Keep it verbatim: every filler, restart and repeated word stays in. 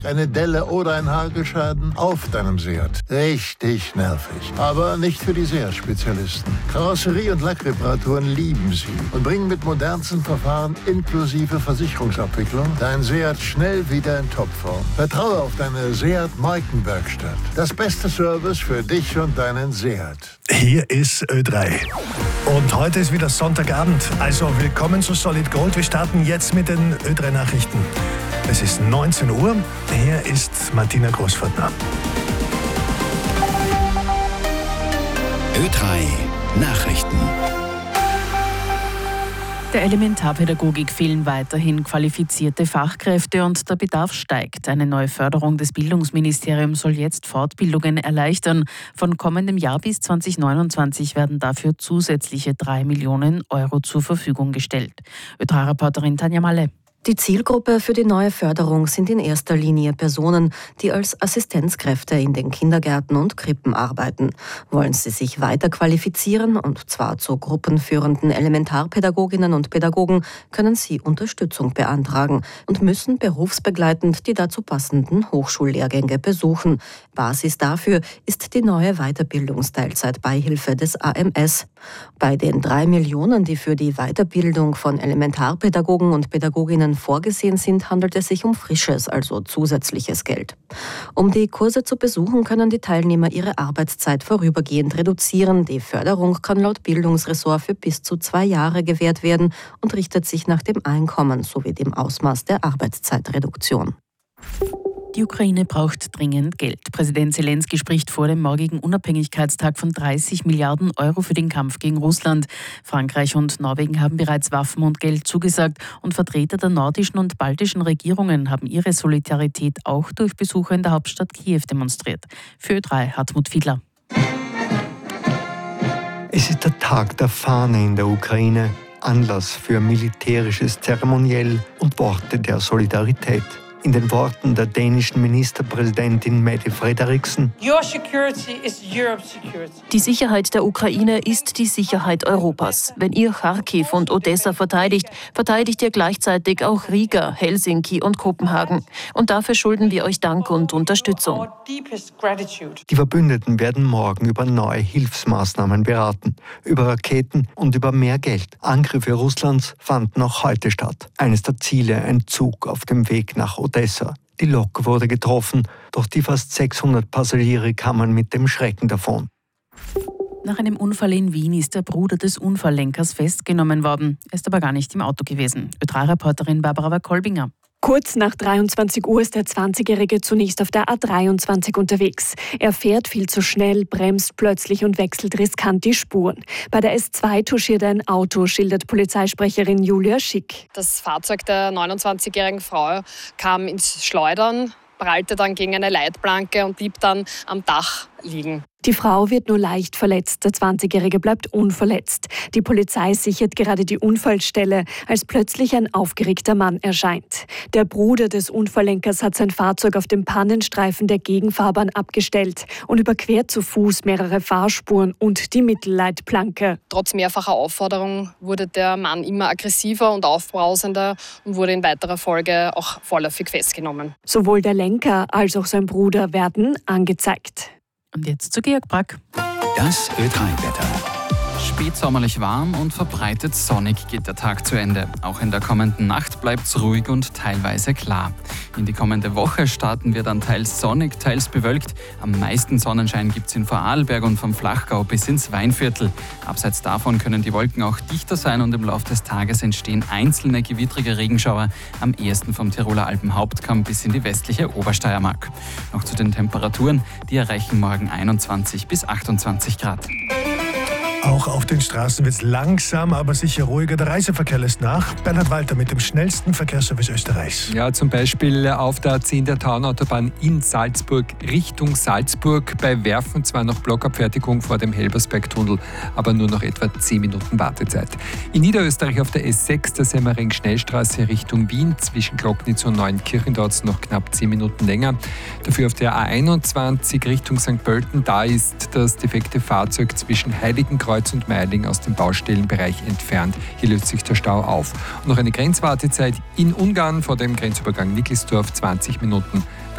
eine Delle oder ein Hagelschaden auf deinem Seat. Richtig nervig. Aber nicht für die Seat-Spezialisten. Karosserie- und Lackreparaturen lieben sie und bringen mit modernsten Verfahren inklusive Versicherungsabwicklung dein Seat schnell wieder in Topform. Vertraue auf deine Seat-Markenwerkstatt. Das beste Service für dich und deinen Seat. Hier ist Ö drei. Und heute ist wieder Sonntagabend. Also willkommen zu Solid Gold. Wir starten jetzt mit den Ö drei Nachrichten. Es ist neunzehn Uhr. Hier ist Martina Großvater. Ö drei Nachrichten. Der Elementarpädagogik fehlen weiterhin qualifizierte Fachkräfte und der Bedarf steigt. Eine neue Förderung des Bildungsministeriums soll jetzt Fortbildungen erleichtern. Von kommendem Jahr bis zwanzig neunundzwanzig werden dafür zusätzliche drei Millionen Euro zur Verfügung gestellt. Ö drei Reporterin Tanja Malle. Die Zielgruppe für die neue Förderung sind in erster Linie Personen, die als Assistenzkräfte in den Kindergärten und Krippen arbeiten. Wollen sie sich weiter qualifizieren, und zwar zu gruppenführenden Elementarpädagoginnen und Pädagogen, können sie Unterstützung beantragen und müssen berufsbegleitend die dazu passenden Hochschullehrgänge besuchen. Basis dafür ist die neue Weiterbildungsteilzeitbeihilfe des A M S. Bei den drei Millionen, die für die Weiterbildung von Elementarpädagogen und Pädagoginnen vorgesehen sind, handelt es sich um frisches, also zusätzliches Geld. Um die Kurse zu besuchen, können die Teilnehmer ihre Arbeitszeit vorübergehend reduzieren. Die Förderung kann laut Bildungsressort für bis zu zwei Jahre gewährt werden und richtet sich nach dem Einkommen sowie dem Ausmaß der Arbeitszeitreduktion. Die Ukraine braucht dringend Geld. Präsident Zelensky spricht vor dem morgigen Unabhängigkeitstag von dreißig Milliarden Euro für den Kampf gegen Russland. Frankreich und Norwegen haben bereits Waffen und Geld zugesagt und Vertreter der nordischen und baltischen Regierungen haben ihre Solidarität auch durch Besuche in der Hauptstadt Kiew demonstriert. Für Ö drei Hartmut Fiedler. Es ist der Tag der Fahne in der Ukraine, Anlass für militärisches Zeremoniell und Worte der Solidarität. In den Worten der dänischen Ministerpräsidentin Mette Frederiksen: Die Sicherheit der Ukraine ist die Sicherheit Europas. Wenn ihr Kharkiv und Odessa verteidigt, verteidigt ihr gleichzeitig auch Riga, Helsinki und Kopenhagen. Und dafür schulden wir euch Dank und Unterstützung. Die Verbündeten werden morgen über neue Hilfsmaßnahmen beraten, über Raketen und über mehr Geld. Angriffe Russlands fanden auch heute statt. Eines der Ziele, ein Zug auf dem Weg nach Odessa. Odessa. Die Lok wurde getroffen, doch die fast sechshundert Passagiere kamen mit dem Schrecken davon. Nach einem Unfall in Wien ist der Bruder des Unfalllenkers festgenommen worden. Er ist aber gar nicht im Auto gewesen. Ö drei Reporterin Barbara Kolbinger. Kurz nach dreiundzwanzig Uhr ist der zwanzigjährige zunächst auf der A dreiundzwanzig unterwegs. Er fährt viel zu schnell, bremst plötzlich und wechselt riskant die Spuren. Bei der S zwei touchiert ein Auto, schildert Polizeisprecherin Julia Schick. Das Fahrzeug der neunundzwanzigjährigen Frau kam ins Schleudern, prallte dann gegen eine Leitplanke und blieb dann am Dach liegen. Die Frau wird nur leicht verletzt, der zwanzigjährige bleibt unverletzt. Die Polizei sichert gerade die Unfallstelle, als plötzlich ein aufgeregter Mann erscheint. Der Bruder des Unfalllenkers hat sein Fahrzeug auf dem Pannenstreifen der Gegenfahrbahn abgestellt und überquert zu Fuß mehrere Fahrspuren und die Mittelleitplanke. Trotz mehrfacher Aufforderung wurde der Mann immer aggressiver und aufbrausender und wurde in weiterer Folge auch vorläufig festgenommen. Sowohl der Lenker als auch sein Bruder werden angezeigt. Und jetzt zu Georg Brack. Das Ö drei Wetter. Spätsommerlich warm und verbreitet sonnig geht der Tag zu Ende. Auch in der kommenden Nacht bleibt es ruhig und teilweise klar. In die kommende Woche starten wir dann teils sonnig, teils bewölkt. Am meisten Sonnenschein gibt es in Vorarlberg und vom Flachgau bis ins Weinviertel. Abseits davon können die Wolken auch dichter sein und im Laufe des Tages entstehen einzelne gewittrige Regenschauer. Am ehesten vom Tiroler Alpenhauptkamm bis in die westliche Obersteiermark. Noch zu den Temperaturen, die erreichen morgen einundzwanzig bis achtundzwanzig Grad. Auch auf den Straßen wird es langsam, aber sicher ruhiger. Der Reiseverkehr lässt nach. Bernhard Walter mit dem schnellsten Verkehrsservice Österreichs. Ja, zum Beispiel auf der A zehn der Taunautobahn in Salzburg Richtung Salzburg. Bei Werfen zwar noch Blockabfertigung vor dem Helbersbergtunnel, aber nur noch etwa zehn Minuten Wartezeit. In Niederösterreich auf der S sechs der Semmering-Schnellstraße Richtung Wien zwischen Glocknitz und Neunkirchen dauert es noch knapp zehn Minuten länger. Dafür auf der A einundzwanzig Richtung Sankt Pölten, da ist das defekte Fahrzeug zwischen Heiligenkreuz und Meiling aus dem Baustellenbereich entfernt. Hier löst sich der Stau auf. Und noch eine Grenzwartezeit in Ungarn vor dem Grenzübergang Nickelsdorf zwanzig Minuten.